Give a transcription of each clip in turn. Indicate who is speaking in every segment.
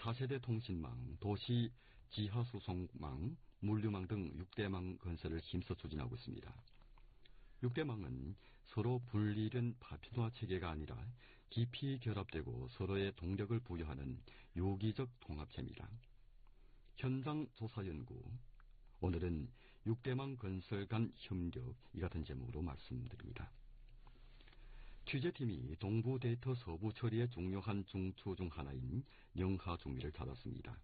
Speaker 1: 4세대 통신망, 도시 지하수송망, 물류망 등 6대망 건설을 힘써 추진하고 있습니다. 6대망은 서로 분리된 파편화 체계가 아니라 깊이 결합되고 서로의 동력을 부여하는 유기적 통합체입니다. 현장 조사 연구, 오늘은 6대망 건설 간 협력, 이 같은 제목으로 말씀드립니다. 취재팀이 동부 데이터 서부 처리의 중요한 중추 중 하나인 영하중위를 찾았습니다.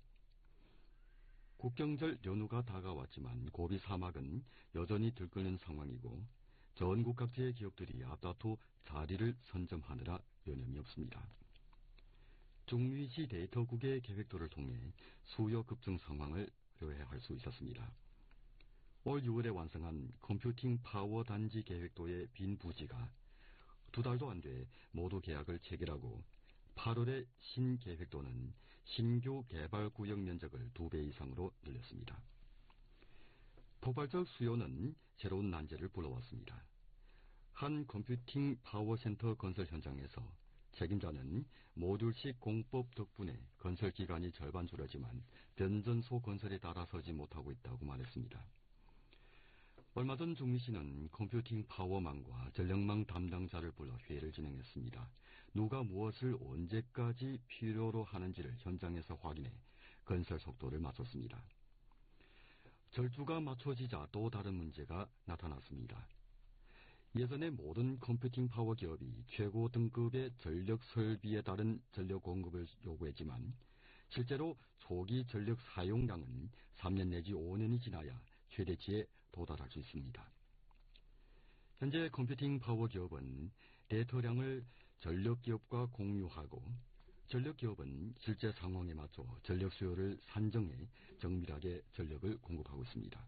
Speaker 1: 국경절 연휴가 다가왔지만 고비 사막은 여전히 들끓는 상황이고 전국 각지의 기업들이 앞다투 자리를 선점하느라 여념이 없습니다. 중위지 데이터국의 계획도를 통해 수요 급증 상황을 요해할 수 있었습니다. 올 6월에 완성한 컴퓨팅 파워 단지 계획도의 빈 부지가 2달도 안 돼 모두 계약을 체결하고 8월의 신계획도는 신규 개발구역 면적을 2배 이상으로 늘렸습니다. 폭발적 수요는 새로운 난제를 불러왔습니다. 한 컴퓨팅 파워센터 건설 현장에서 책임자는 모듈식 공법 덕분에 건설 기간이 절반 줄었지만 변전소 건설에 따라서지 못하고 있다고 말했습니다. 얼마 전 중위시는 컴퓨팅 파워망과 전력망 담당자를 불러 회의를 진행했습니다. 누가 무엇을 언제까지 필요로 하는지를 현장에서 확인해 건설 속도를 맞췄습니다. 절주가 맞춰지자 또 다른 문제가 나타났습니다. 예전에 모든 컴퓨팅 파워 기업이 최고 등급의 전력 설비에 따른 전력 공급을 요구했지만 실제로 초기 전력 사용량은 3년 내지 5년이 지나야 최대치에 도달할 수 있습니다. 현재 컴퓨팅 파워 기업은 데이터량을 전력 기업과 공유하고 전력 기업은 실제 상황에 맞춰 전력 수요를 산정해 정밀하게 전력을 공급하고 있습니다.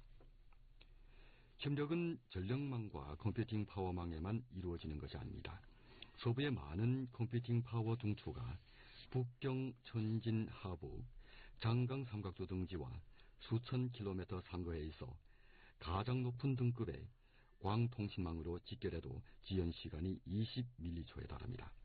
Speaker 1: 협력은 전력망과 컴퓨팅 파워망에만 이루어지는 것이 아닙니다. 서부의 많은 컴퓨팅 파워 중추가 북경, 천진, 하북, 장강 삼각조 등지와 수천 킬로미터 상거에 있어 가장 높은 등급의 광통신망으로 직결해도 지연 시간이 20밀리초에 달합니다.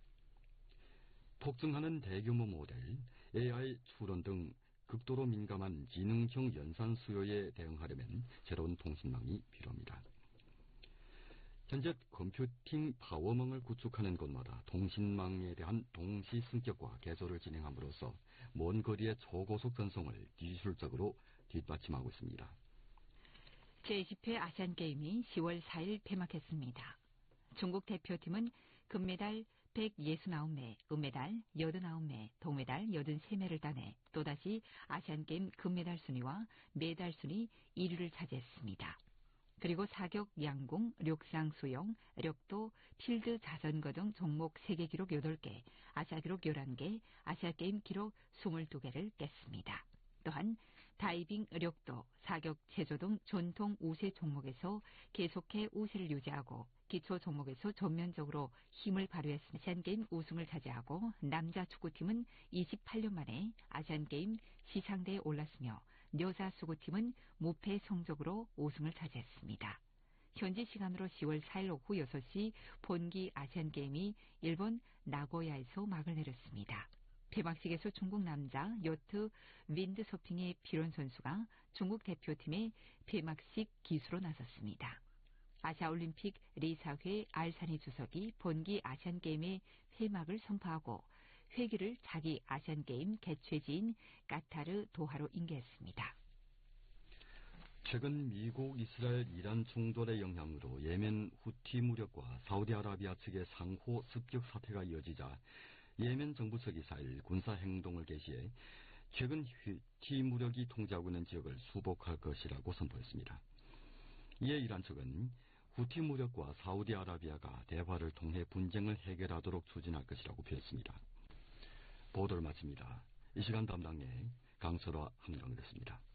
Speaker 1: 폭증하는 대규모 모델, AI 추론 등 극도로 민감한 지능형 연산 수요에 대응하려면 새로운 통신망이 필요합니다. 현재 컴퓨팅 파워망을 구축하는 곳마다 통신망에 대한 동시 승격과 개조를 진행함으로써 먼 거리의 초고속 전송을 기술적으로 뒷받침하고 있습니다.
Speaker 2: 제20회 아시안게임이 10월 4일 폐막했습니다. 중국 대표팀은 금메달 169매, 은메달 89매, 동메달 83매를 따내 또다시 아시안게임 금메달 순위와 메달 순위 1위를 차지했습니다. 그리고 사격, 양궁, 륙상 수영, 력도, 필드 자전거 등 종목 세계 기록 8개, 아시아 기록 11개, 아시아게임 기록 22개를 깼습니다. 또한 다이빙, 력도, 사격, 체조 등 전통 우세 종목에서 계속해 우세를 유지하고 기초 종목에서 전면적으로 힘을 발휘했으며 아시안게임 우승을 차지하고 남자 축구팀은 28년 만에 아시안게임 시상대에 올랐으며 여자 수구팀은 무패 성적으로 우승을 차지했습니다. 현지 시간으로 10월 4일 오후 6시 본기 아시안게임이 일본 나고야에서 막을 내렸습니다. 폐막식에서 중국 남자 요트 윈드서핑의 비론 선수가 중국 대표팀의 폐막식 기수로 나섰습니다. 아시아올림픽 리사회 알산이 주석이 본기 아시안게임의 폐막을 선포하고 회기를 자기 아시안게임 개최지인 까타르 도하로 인계했습니다.
Speaker 1: 최근 미국, 이스라엘, 이란 충돌의 영향으로 예멘 후티 무력과 사우디아라비아 측의 상호 습격 사태가 이어지자 예멘 정부 측이 4일 군사행동을 개시해 최근 후티 무력이 통제하고 있는 지역을 수복할 것이라고 선포했습니다. 이에 이란 측은 후티 무력과 사우디아라비아가 대화를 통해 분쟁을 해결하도록 추진할 것이라고 밝혔습니다. 보도를 마칩니다. 이 시간 담당에 강철화 함장이었습니다.